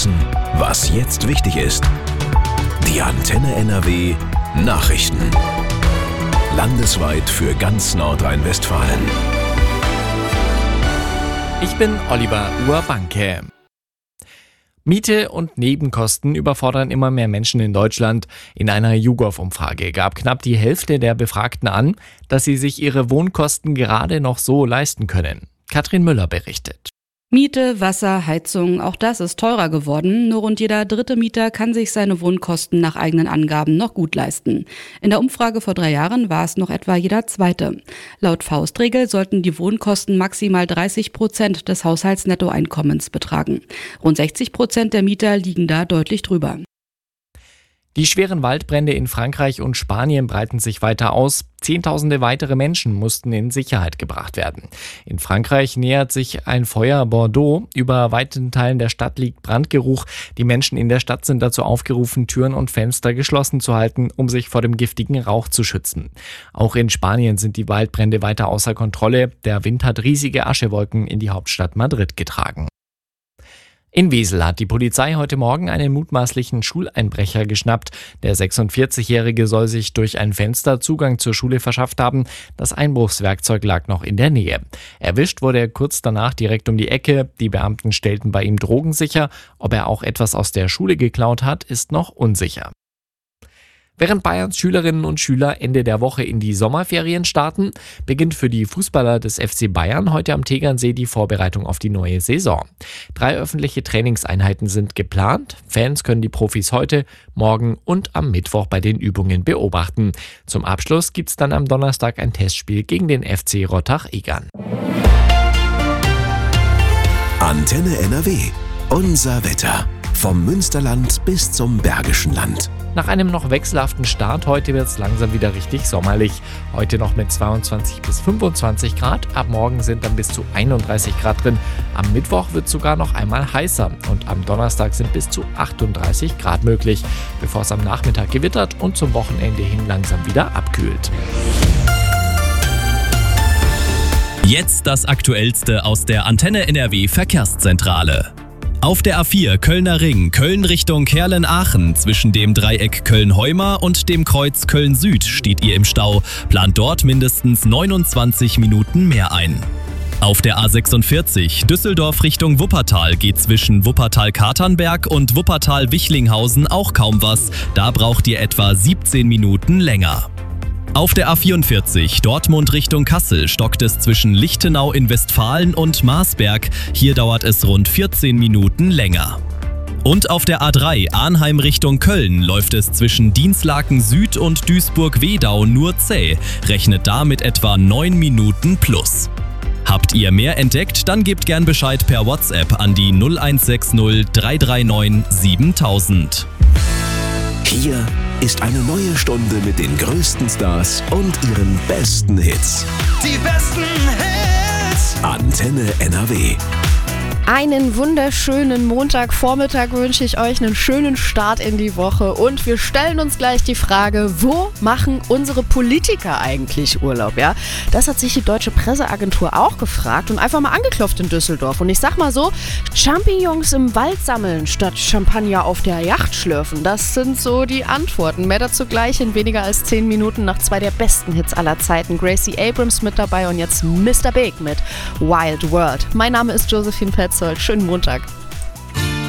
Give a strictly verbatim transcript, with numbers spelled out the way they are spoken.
wissen, was jetzt wichtig ist. Die Antenne N R W Nachrichten. Landesweit für ganz Nordrhein-Westfalen. Ich bin Oliver Urbanke. Miete und Nebenkosten überfordern immer mehr Menschen in Deutschland. In einer YouGov-Umfrage gab knapp die Hälfte der Befragten an, dass sie sich ihre Wohnkosten gerade noch so leisten können. Katrin Müller berichtet. Miete, Wasser, Heizung, auch das ist teurer geworden. Nur rund jeder dritte Mieter kann sich seine Wohnkosten nach eigenen Angaben noch gut leisten. In der Umfrage vor drei Jahren war es noch etwa jeder zweite. Laut Faustregel sollten die Wohnkosten maximal dreißig Prozent des Haushaltsnettoeinkommens betragen. Rund sechzig Prozent der Mieter liegen da deutlich drüber. Die schweren Waldbrände in Frankreich und Spanien breiten sich weiter aus. Zehntausende weitere Menschen mussten in Sicherheit gebracht werden. In Frankreich nähert sich ein Feuer Bordeaux. Über weiten Teilen der Stadt liegt Brandgeruch. Die Menschen in der Stadt sind dazu aufgerufen, Türen und Fenster geschlossen zu halten, um sich vor dem giftigen Rauch zu schützen. Auch in Spanien sind die Waldbrände weiter außer Kontrolle. Der Wind hat riesige Aschewolken in die Hauptstadt Madrid getragen. In Wesel hat die Polizei heute Morgen einen mutmaßlichen Schuleinbrecher geschnappt. Der sechsundvierzigjährige soll sich durch ein Fenster Zugang zur Schule verschafft haben. Das Einbruchswerkzeug lag noch in der Nähe. Erwischt wurde er kurz danach direkt um die Ecke. Die Beamten stellten bei ihm Drogen sicher. Ob er auch etwas aus der Schule geklaut hat, ist noch unsicher. Während Bayerns Schülerinnen und Schüler Ende der Woche in die Sommerferien starten, beginnt für die Fußballer des F C Bayern heute am Tegernsee die Vorbereitung auf die neue Saison. Drei öffentliche Trainingseinheiten sind geplant. Fans können die Profis heute, morgen und am Mittwoch bei den Übungen beobachten. Zum Abschluss gibt es dann am Donnerstag ein Testspiel gegen den F C Rottach-Egern. Antenne N R W. Unser Wetter. Vom Münsterland bis zum Bergischen Land. Nach einem noch wechselhaften Start heute wird es langsam wieder richtig sommerlich. Heute noch mit zweiundzwanzig bis fünfundzwanzig Grad, ab morgen sind dann bis zu einunddreißig Grad drin. Am Mittwoch wird es sogar noch einmal heißer und am Donnerstag sind bis zu achtunddreißig Grad möglich, bevor es am Nachmittag gewittert und zum Wochenende hin langsam wieder abkühlt. Jetzt das Aktuellste aus der Antenne N R W Verkehrszentrale. Auf der A vier Kölner Ring, Köln Richtung Kerlen-Aachen, zwischen dem Dreieck Köln-Heuma und dem Kreuz Köln-Süd steht ihr im Stau. Plant dort mindestens neunundzwanzig Minuten mehr ein. Auf der A sechsundvierzig Düsseldorf Richtung Wuppertal geht zwischen Wuppertal-Katernberg und Wuppertal-Wichlinghausen auch kaum was. Da braucht ihr etwa siebzehn Minuten länger. Auf der A vierundvierzig Dortmund Richtung Kassel stockt es zwischen Lichtenau in Westfalen und Marsberg. Hier dauert es rund vierzehn Minuten länger. Und auf der A drei Arnheim Richtung Köln läuft es zwischen Dinslaken Süd und Duisburg-Wedau nur zäh. Rechnet da mit etwa neun Minuten plus. Habt ihr mehr entdeckt? Dann gebt gern Bescheid per WhatsApp an die null eins sechs null drei drei neun siebentausend. Hier ist eine neue Stunde mit den größten Stars und ihren besten Hits. Die besten Hits. Antenne N R W. Einen wunderschönen Montagvormittag wünsche ich euch, einen schönen Start in die Woche und wir stellen uns gleich die Frage, wo machen unsere Politiker eigentlich Urlaub? Ja? Das hat sich die Deutsche Presseagentur auch gefragt und einfach mal angeklopft in Düsseldorf. Und ich sag mal so, Champignons im Wald sammeln statt Champagner auf der Yacht schlürfen, das sind so die Antworten. Mehr dazu gleich in weniger als zehn Minuten nach zwei der besten Hits aller Zeiten. Gracie Abrams mit dabei und jetzt Mister Big mit Wild World. Mein Name ist Josephine Petzold. Schönen Montag.